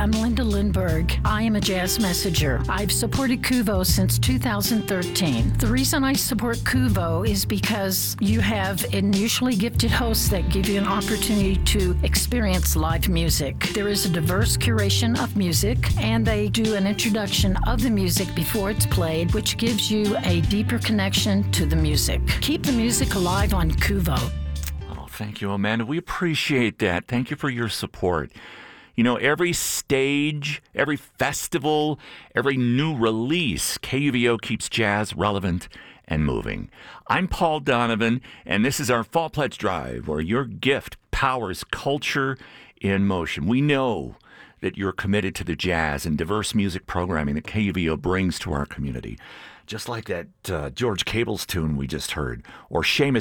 I'm Linda Lindberg. I am a jazz messenger. I've supported Kuvo since 2013. The reason I support Kuvo is because you have unusually gifted hosts that give you an opportunity to experience live music. There is a diverse curation of music, and they do an introduction of the music before it's played, which gives you a deeper connection to the music. Keep the music alive on Kuvo. Oh, thank you, Amanda. We appreciate that. Thank you for your support. You know, every stage, every festival, every new release, KUVO keeps jazz relevant and moving. I'm Paul Donovan, and this is our Fall Pledge Drive, where your gift powers culture in motion. We know that you're committed to the jazz and diverse music programming that KUVO brings to our community. Just like that George Cable's tune we just heard, or Seamus